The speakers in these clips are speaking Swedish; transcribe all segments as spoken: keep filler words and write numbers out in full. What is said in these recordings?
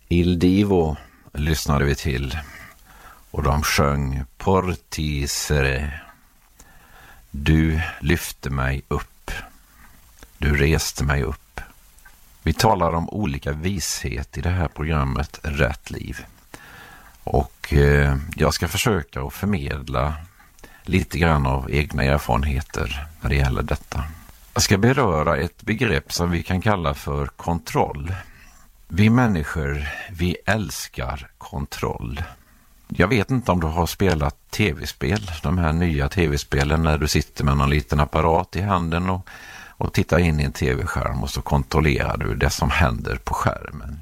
Il Divo lyssnade vi till och de sjöng Porti Sere. Du lyfte mig upp. Du reste mig upp. Vi talar om olika vishet i det här programmet Rätt liv. Och eh, jag ska försöka att förmedla lite grann av egna erfarenheter när det gäller detta. Jag ska beröra ett begrepp som vi kan kalla för kontroll. Vi människor, vi älskar kontroll. Jag vet inte om du har spelat tv-spel, de här nya tv-spelen när du sitter med någon liten apparat i handen och, och tittar in i en tv-skärm och så kontrollerar du det som händer på skärmen.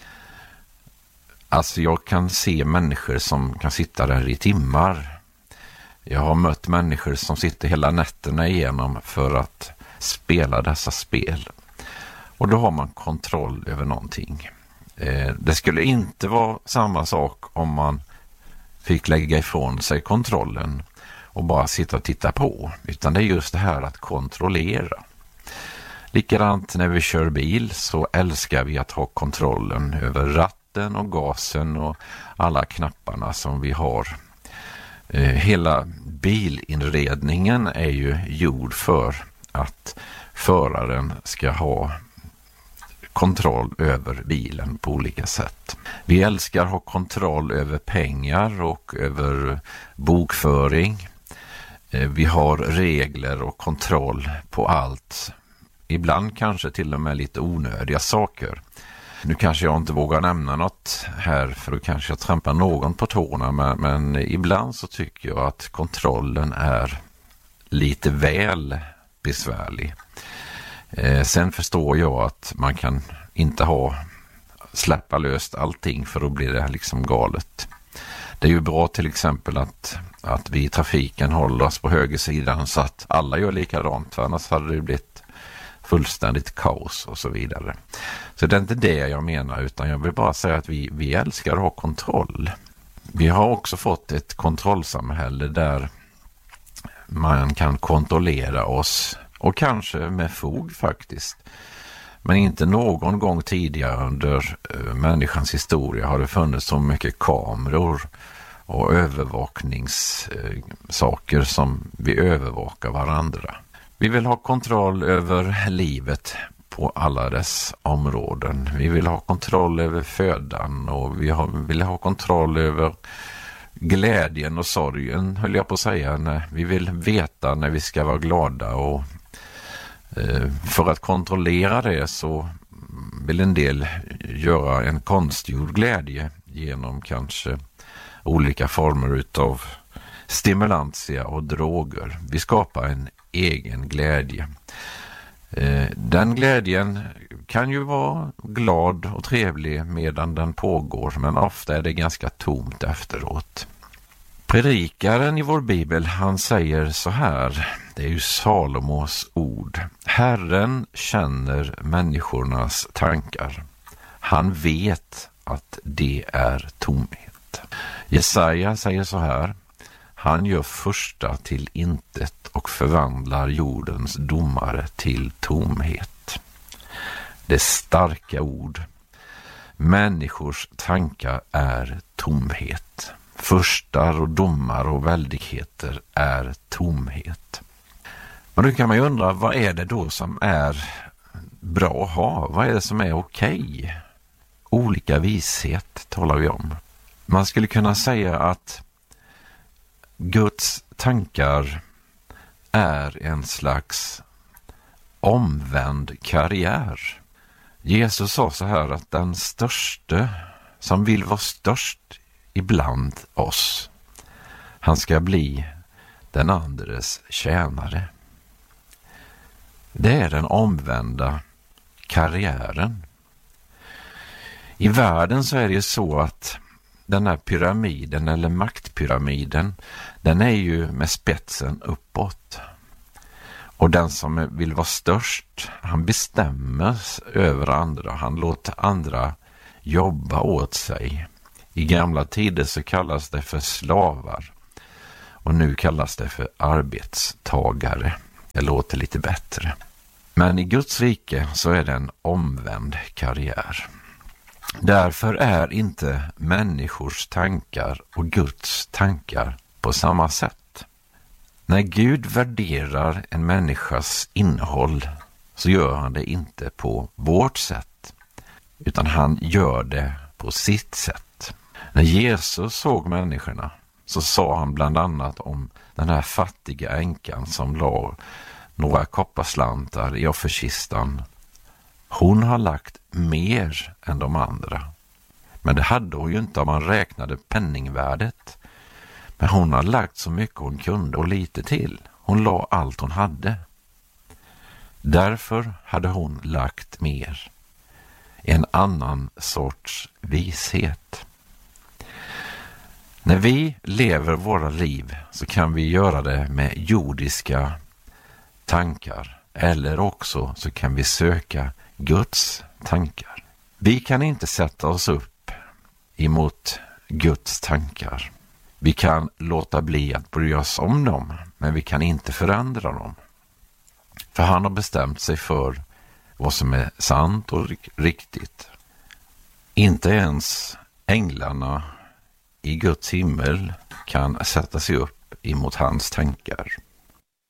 Alltså jag kan se människor som kan sitta där i timmar. Jag har mött människor som sitter hela nätterna igenom för att spela dessa spel. Och då har man kontroll över någonting. Eh, det skulle inte vara samma sak om man fick lägga ifrån sig kontrollen och bara sitta och titta på. Utan det är just det här att kontrollera. Likadant när vi kör bil så älskar vi att ha kontrollen över ratten och gasen och alla knapparna som vi har. Eh, hela bilinredningen är ju gjord för att föraren ska ha kontroll över bilen på olika sätt. Vi älskar att ha kontroll över pengar och över bokföring. Vi har regler och kontroll på allt. Ibland kanske till och med lite onödiga saker. Nu kanske jag inte vågar nämna något här för då kanske jag trampar någon på tårna. Men, men ibland så tycker jag att kontrollen är lite väl besvärlig. Eh, sen förstår jag att man kan inte ha släppa löst allting för då blir det liksom galet. Det är ju bra till exempel att, att vi i trafiken håller oss på högersidan så att alla gör likadant, för annars hade det blivit fullständigt kaos och så vidare. Så det är inte det jag menar, utan jag vill bara säga att vi, vi älskar att ha kontroll. Vi har också fått ett kontrollsamhälle där man kan kontrollera oss. Och kanske med fog faktiskt. Men inte någon gång tidigare under uh, människans historia har det funnits så mycket kameror och övervakningssaker uh, som vi övervakar varandra. Vi vill ha kontroll över livet på alla dess områden. Vi vill ha kontroll över födan och vi har, vill ha kontroll över glädjen och sorgen, höll jag på att säga. När vi vill veta när vi ska vara glada och för att kontrollera det så vill en del göra en konstgjord glädje genom kanske olika former utav stimulantia och droger. Vi skapar en egen glädje. Den glädjen kan ju vara glad och trevlig medan den pågår, men ofta är det ganska tomt efteråt. Predikaren i vår bibel, han säger så här, det är ju Salomos ord. Herren känner människornas tankar. Han vet att det är tomhet. Jesaja säger så här, han gör första till intet och förvandlar jordens domare till tomhet. Det är starka ord. Människors tankar är tomhet. Förstar och domar och väldigheter är tomhet. Men då kan man ju undra, vad är det då som är bra att ha? Vad är det som är okej? Olika vishet talar vi om. Man skulle kunna säga att Guds tankar är en slags omvänd karriär. Jesus sa så här att den störste som vill vara störst ibland oss, han ska bli den andres tjänare. Det är den omvända karriären. I världen så är det ju så att den här pyramiden eller maktpyramiden, den är ju med spetsen uppåt. Och den som vill vara störst, han bestämmer över andra. Han låter andra jobba åt sig. I gamla tider så kallas det för slavar. Och nu kallas det för arbetstagare. Det låter lite bättre. Men i Guds rike så är det en omvänd karriär. Därför är inte människors tankar och Guds tankar på samma sätt. När Gud värderar en människas innehåll så gör han det inte på vårt sätt, utan han gör det på sitt sätt. När Jesus såg människorna så sa han bland annat om den här fattiga änkan som la några kopparslantar i offerkistan. Hon har lagt mer än de andra. Men det hade hon ju inte om man räknade penningvärdet. Men hon har lagt så mycket hon kunde och lite till. Hon la allt hon hade. Därför hade hon lagt mer. En annan sorts vishet. När vi lever våra liv så kan vi göra det med jordiska tankar. Eller också så kan vi söka Guds tankar. Vi kan inte sätta oss upp emot Guds tankar. Vi kan låta bli att bry oss om dem, men vi kan inte förändra dem. För han har bestämt sig för vad som är sant och riktigt. Inte ens änglarna i Guds himmel kan sätta sig upp emot hans tankar.